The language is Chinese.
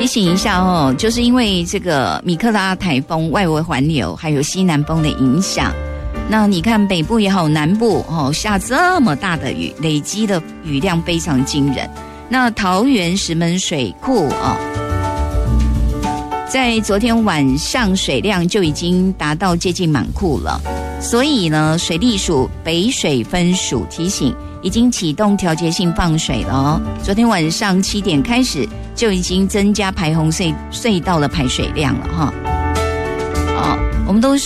提醒一下哦，就是因为这个米克拉台风外围环流还有西南风的影响，那你看北部也好，南部下这么大的雨，累积的雨量非常惊人。那桃园石门水库在昨天晚上水量就已经达到接近满库了，所以呢，水利署北水分署提醒，已经启动调节性放水了哦。昨天晚上7点开始就已经增加排洪隧道的排水量了哈。我们都说